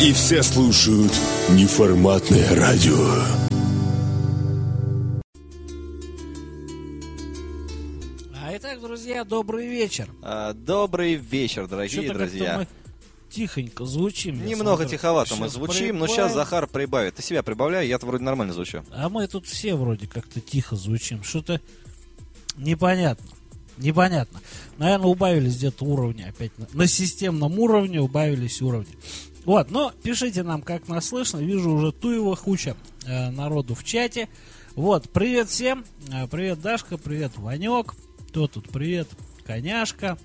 И все слушают неформатное радио. Итак, друзья, добрый вечер. Добрый вечер, дорогие Что-то друзья. мы тихонько звучим. Немного тиховато мы Сейчас звучим, но сейчас Захар прибавит. Ты себя прибавляй, я-то вроде нормально звучу. А мы тут все вроде как-то тихо звучим. Что-то непонятно. Непонятно. Наверное, убавились где-то уровни опять. На системном уровне убавились уровни. Вот, но пишите нам, как нас слышно. Вижу уже туева куча народу в чате. Вот, привет всем. Привет, Дашка, привет, Ванек. Кто тут? Привет, Коняшка.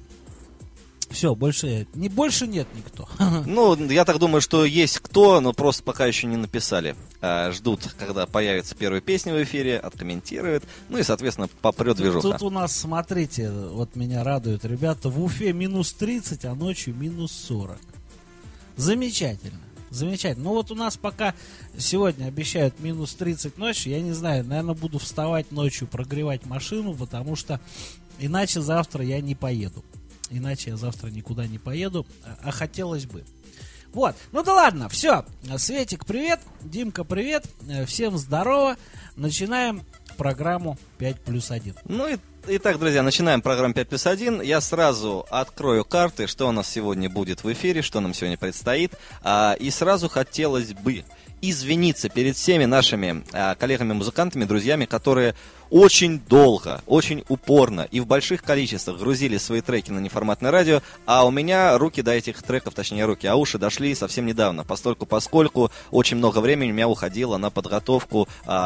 Все, больше нет никто. Ну, я так думаю, что есть кто, но просто пока еще не написали. Ждут, когда появится первая песня в эфире, откомментируют. Ну и, соответственно, попрет движуха. Тут у нас, смотрите, вот меня радует, ребята, в Уфе минус 30, а ночью минус 40. Замечательно. Замечательно. Ну вот у нас пока сегодня обещают минус 30 ночью. Я не знаю, наверное, буду вставать ночью, прогревать машину, потому что иначе завтра я не поеду. Иначе я завтра никуда не поеду, а хотелось бы. Вот, ну да ладно, все. Светик, привет. Димка, привет. Всем здорово. Начинаем программу 5+1. Ну и итак, друзья, начинаем программу 5+1. Я сразу открою карты, что у нас сегодня будет в эфире, что нам сегодня предстоит. И сразу хотелось бы извиниться перед всеми нашими коллегами-музыкантами, друзьями, которые очень долго, очень упорно и в больших количествах грузили свои треки на неформатное радио, а у меня руки до этих треков, точнее руки, а уши дошли совсем недавно, поскольку очень много времени у меня уходило на подготовку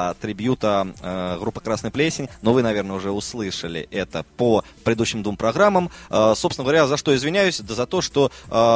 трибьюта группы «Красный плесень», но вы, наверное, уже услышали это по предыдущим двум программам. Собственно говоря, за что извиняюсь? Да за то, что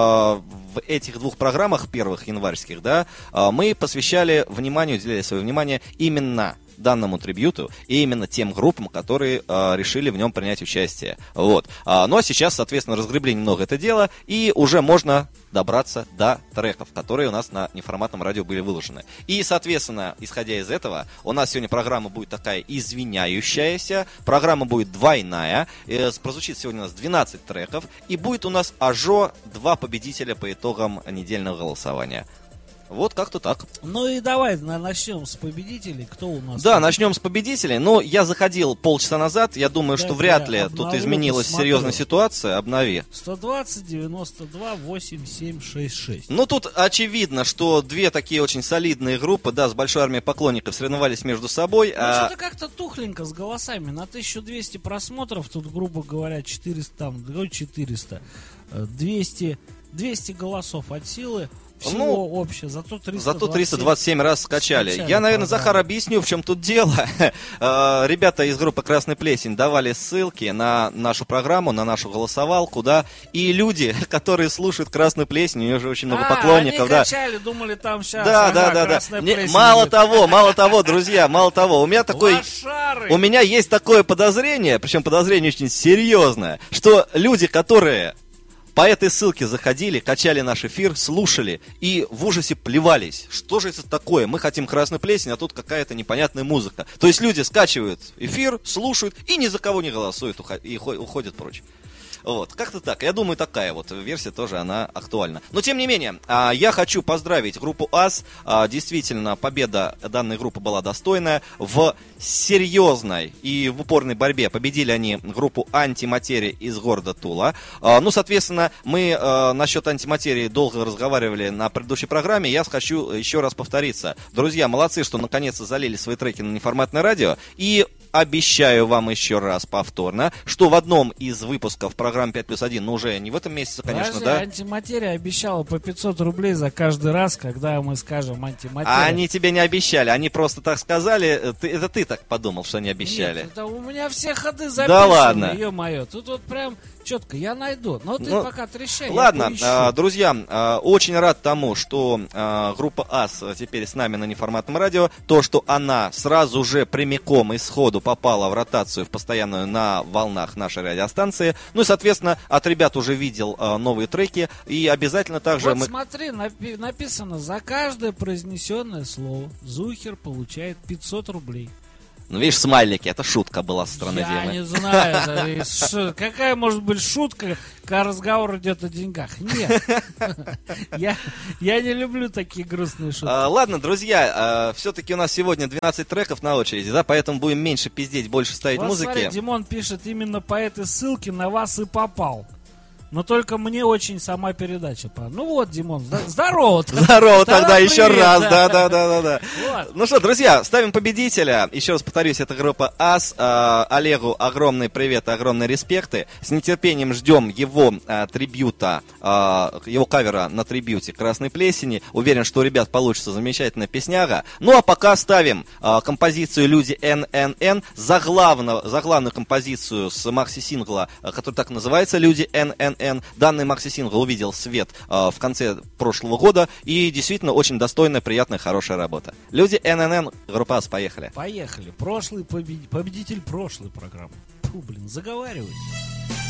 в этих двух программах, первых январских, да, мы посвящали внимание, уделяли свое внимание именно данному трибьюту и именно тем группам, которые решили в нем принять участие. Вот. Ну а сейчас, соответственно, разгребли немного это дело, и уже можно добраться до треков, которые у нас на неформатном радио были выложены. И, соответственно, исходя из этого, у нас сегодня программа будет такая извиняющаяся, программа будет двойная, прозвучит сегодня у нас 12 треков, и будет у нас аж 2 победителя по итогам недельного голосования. Вот как-то так. Ну и давай начнем с победителей. Кто у нас? Да, начнем с победителей. Но я заходил полчаса назад. Я думаю, что вряд ли тут изменилась серьезная ситуация. Обнови. 120, 92, 8, 7, 6, 6. Ну тут очевидно, что две такие очень солидные группы, да, с большой армией поклонников соревновались между собой. Ну что-то как-то тухленько с голосами. На 1200 просмотров, тут, грубо говоря, 400, там, 400, 200 голосов от силы. Всего общее, зато 327 раз скачали. Я, наверное, Захар, объясню, в чем тут дело. Ребята из группы «Красный плесень» давали ссылки на нашу программу, на нашу голосовалку, да, и люди, которые слушают «Красную плесень», у нее же очень много поклонников, они да. качали, думали, там сейчас Да. Мало того, друзья, у меня есть такое подозрение, причем подозрение очень серьезное, что люди, которые по этой ссылке заходили, качали наш эфир, слушали и в ужасе плевались. Что же это такое? Мы хотим «Красную плесень», а тут какая-то непонятная музыка. То есть люди скачивают эфир, слушают и ни за кого не голосуют и уходят прочь. Вот, как-то так. Я думаю, такая вот версия тоже, она актуальна. Но, тем не менее, я хочу поздравить группу АС. Действительно, победа данной группы была достойная. В серьезной и в упорной борьбе победили они группу «Антиматерия» из города Тула. Ну, соответственно, мы насчет «Антиматерии» долго разговаривали на предыдущей программе. Я хочу еще раз повториться. Друзья, молодцы, что наконец-то залили свои треки на неформатное радио. И обещаю вам еще раз повторно, что в одном из выпусков программы 5+1, ну уже не в этом месяце, конечно, подожди, да? «Антиматерия» обещала по 500 рублей за каждый раз, когда мы скажем «Антиматерия». А они тебе не обещали, они просто так сказали. Это ты так подумал, что они обещали. Нет, это у меня все ходы записаны, да ладно. Ё-моё, тут вот прям четко, я найду. Но ты пока трещай. Ладно, друзья, очень рад тому, что группа АС теперь с нами на неформатном радио. То, что она сразу же прямиком и сходу попала в ротацию, в постоянную на волнах нашей радиостанции. Ну и, соответственно, от ребят уже видел новые треки. И обязательно также... Вот смотри, написано, за каждое произнесенное слово Зухер получает 500 рублей. Ну, видишь, смайлики, это шутка была со стороны Я Димы. не знаю, какая может быть шутка, когда разговор идет о деньгах. Нет, я не люблю такие грустные шутки. Ладно, друзья, все-таки у нас сегодня 12 треков на очереди, да, поэтому будем меньше пиздеть, больше ставить Вот музыки. смотри, Димон пишет, именно по этой ссылке на вас и попал. Но только мне очень сама передача. Ну вот, Димон, здорово. Здорово тогда привет, еще раз, да. да. Вот. Ну что, друзья, ставим победителя. Еще раз повторюсь, это группа АС. Олегу огромный привет, огромные респекты. С нетерпением ждем его трибьюта, его кавера на трибьюте «Красной плесени». Уверен, что у ребят получится замечательная песняга. Ну а пока ставим композицию «Люди ННН», заглавную композицию с макси-сингла, который так называется «Люди ННН». Данный макси-сингл увидел свет в конце прошлого года, и действительно очень достойная, приятная, хорошая работа. Люди ННН, группа АС, поехали. Поехали. Прошлый победитель прошлой программы. Фу, блин, заговариваюсь.